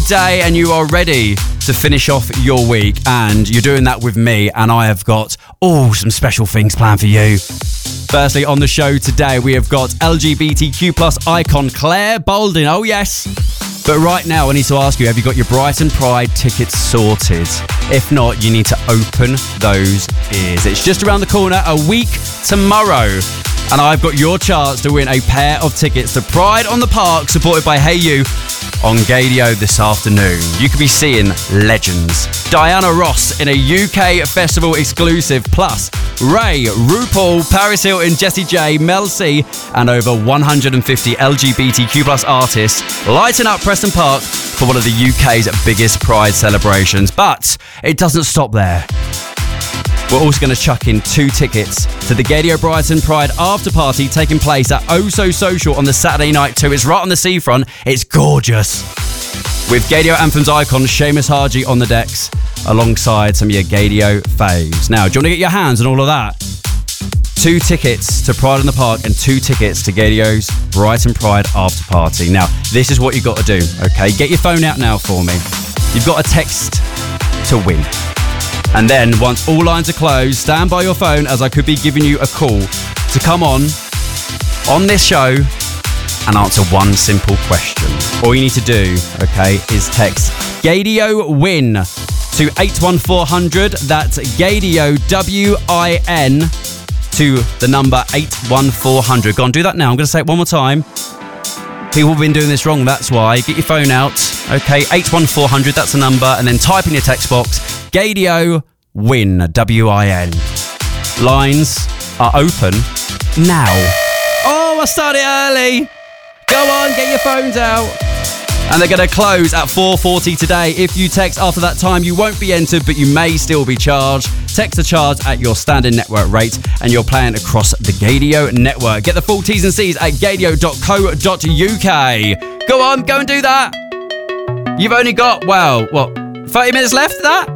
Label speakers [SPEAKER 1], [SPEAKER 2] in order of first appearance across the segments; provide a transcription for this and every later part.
[SPEAKER 1] day and you are ready to finish off your week, and you're doing that with me, and I have got some special things planned for you. Firstly, on the show today, we have got LGBTQ plus icon Claire Balding. Oh yes. But right now, I need to ask you, have you got your Brighton Pride tickets sorted? If not, you need to open those ears. It's just around the corner, a week tomorrow. And I've got your chance to win a pair of tickets to Pride on the Park, supported by Hey You, on Gaydio this afternoon. You could be seeing legends. Diana Ross in a UK festival exclusive, plus Ray, RuPaul, Paris Hilton, Jessie J, Mel C, and over 150 LGBTQ plus artists lighting up Preston Park for one of the UK's biggest Pride celebrations. But it doesn't stop there. We're also going to chuck in 2 tickets to the Gaydio Brighton Pride after party taking place at Oh So Social on the Saturday night too. It's right on the seafront. It's gorgeous. With Gaydio Anthems icon Seamus Haji on the decks, alongside some of your Gaydio faves. Now, do you want to get your hands on all of that? 2 tickets to Pride in the Park and 2 tickets to Gaydio's Brighton Pride after party. Now, this is what you've got to do, okay? Get your phone out now for me. You've got a text to win. And then, once all lines are closed, stand by your phone as I could be giving you a call to come on this show and answer one simple question. All you need to do, okay, is text Gaydio WIN to 81400. That's Gaydio WIN to the number 81400. Go on, do that now. I'm going to say it one more time. People have been doing this wrong, that's why. Get your phone out. Okay, 81400, that's the number. And then type in your text box, Gaydio WIN, WIN. Lines are open now. Oh, I started early. Go on, get your phones out. And they're going to close at 4:40 today. If you text after that time, you won't be entered, but you may still be charged. Text the charge at your standard network rate, and you're playing across the Gaydio network. Get the full T's and C's at gaydio.co.uk. Go on, go and do that. You've only got, 30 minutes left of that?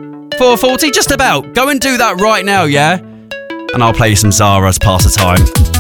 [SPEAKER 1] 4:40, just about. Go and do that right now, yeah? And I'll play you some Zara's Pass the Time.